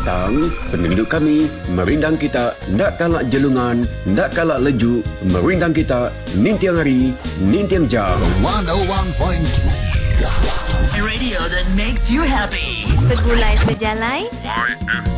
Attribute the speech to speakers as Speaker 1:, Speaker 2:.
Speaker 1: datang, penduduk kami merindang kita, ndak kalak jelungan, ndak kalak lejuk, merindang kita, nintiang hari, nintiang jam.
Speaker 2: 101.3
Speaker 3: Radio that makes you happy.
Speaker 4: Segulai sejalai